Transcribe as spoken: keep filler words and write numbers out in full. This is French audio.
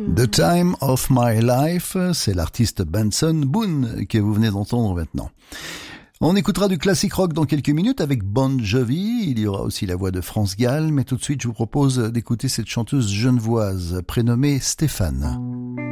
The Time of My Life, c'est l'artiste Benson Boone que vous venez d'entendre maintenant. On écoutera du classique rock dans quelques minutes avec Bon Jovi, il y aura aussi la voix de France Gall, mais tout de suite je vous propose d'écouter cette chanteuse genevoise prénommée Stéphane.